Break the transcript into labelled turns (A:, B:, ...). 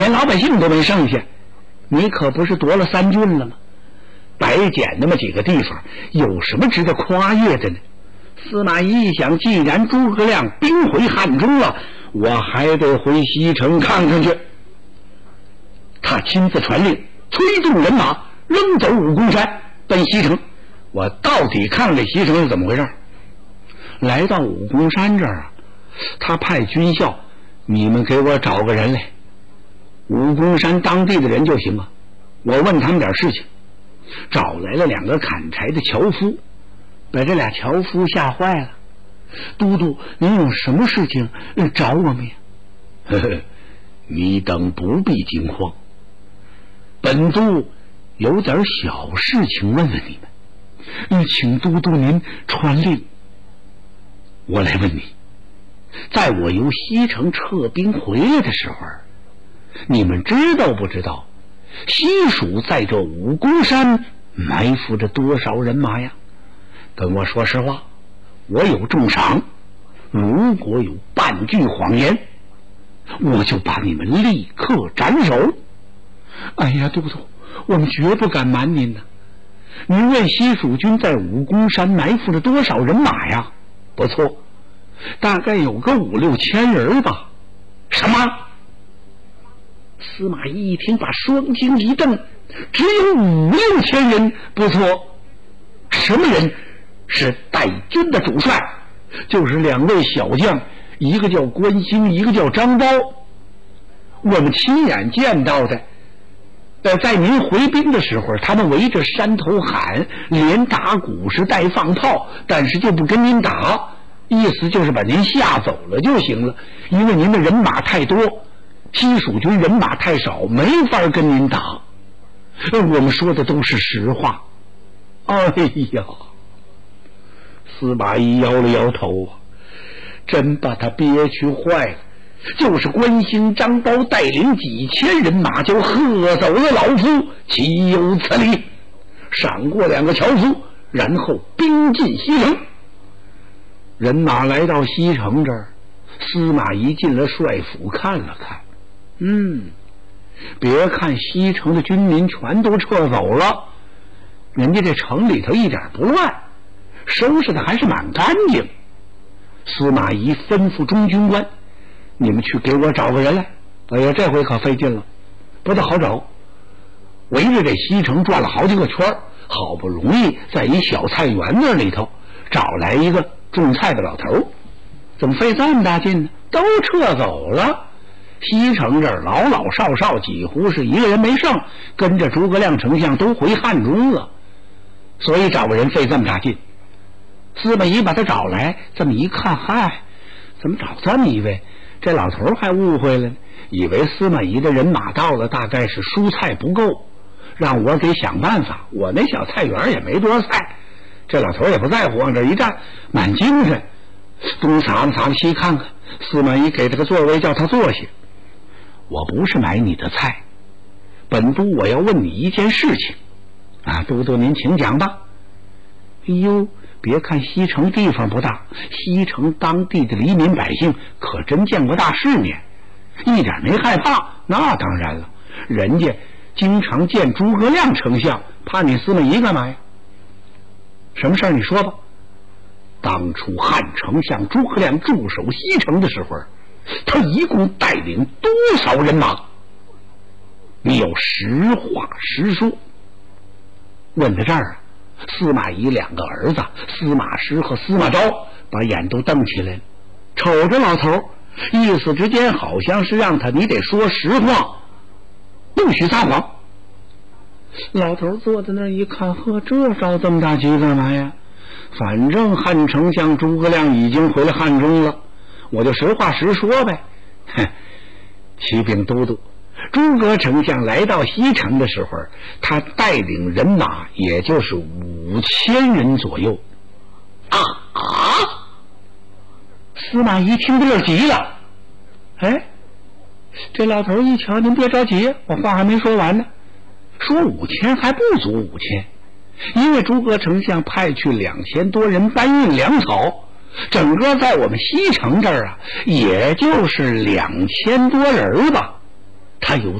A: 连老百姓都没剩下，你可不是夺了3郡了吗？白捡那么几个地方，有什么值得夸越的呢？司马懿一想，既然诸葛亮兵回汉中了，我还得回西城看看去。他亲自传令，催动人马扔走武功山，奔西城。我到底看这西城是怎么回事。来到武功山这儿啊，他派军校，你们给我找个人来，武功山当地的人就行啊。我问他们点事情，找来了2个砍柴的樵夫，把这俩樵夫吓坏了。都督，您有什么事情找我们呀？呵呵，你等不必惊慌，本督有点小事情问问你们，请都督您传令。我来问你，在我由西城撤兵回来的时候，你们知道不知道西蜀在这武功山埋伏着多少人马呀？跟我说实话，我有重赏，如果有半句谎言，我就把你们立刻斩首。哎呀，都督，我们绝不敢瞒您呢。您问西蜀军在武功山埋伏着多少人马呀？不错，大概有个5、6千人吧。什么？司马懿一听，把双睛一瞪，只有5、6千人？不错，什么人？是带军的主帅，就是2位小将，一个叫关兴，一个叫张苞。我们亲眼见到的，在您回兵的时候，他们围着山头喊，连打鼓是带放炮，但是就不跟您打，意思就是把您吓走了就行了，因为您的人马太多，西蜀军人马太少，没法跟您打。我们说的都是实话。哎呀，司马懿摇了摇头啊，真把他憋屈坏了。就是关兴、张苞带领几千人马就喝走了老夫，岂有此理！闪过2个樵夫，然后兵进西城。人马来到西城这儿，司马懿进了帅府看了看，别看西城的军民全都撤走了，人家这城里头一点不乱，收拾的还是蛮干净。司马懿吩咐中军官，你们去给我找个人来。哎呀，这回可费劲了，不大好找。围着这西城转了好几个圈，好不容易在一小菜园子里头找来一个种菜的老头。怎么费这么大劲呢？都撤走了，西城这儿老老少少几乎是一个人没剩，跟着诸葛亮丞相都回汉中了，所以找个人费这么大劲。司马懿把他找来，这么一看，嗨，怎么找这么一位？这老头还误会了呢，以为司马懿的人马到了，大概是蔬菜不够，让我给想办法。我那小菜园也没多少菜，这老头也不在乎，往这一站，蛮精神，东撒撒西看看。司马懿给他个座位，叫他坐下。我不是买你的菜，本督我要问你一件事情啊，都督您请讲吧。哎呦，别看西城地方不大，西城当地的黎民百姓可真见过大世面，一点没害怕。那当然了，人家经常见诸葛亮丞相，怕你司马懿干嘛呀？什么事儿你说吧。当初汉丞相诸葛亮驻守西城的时候，他一共带领多少人马？你有实话实说。问到这儿啊，司马懿2个儿子司马师和司马昭把眼都瞪起来了，瞅着老头，意思之间好像是让他你得说实话，不许撒谎。老头坐在那儿一看，呵，这着这么大急干嘛呀？反正汉丞相诸葛亮已经回了汉中了，我就实话实说呗。启禀都督，诸葛丞相来到西城的时候，他带领人马也就是5000人左右。司马懿听到这儿急了。哎，这老头一瞧，您别着急，我话还没说完呢。说5000还不足5000，因为诸葛丞相派去2000多人搬运粮草，整个在我们西城这儿啊，也就是2000多人吧。 他有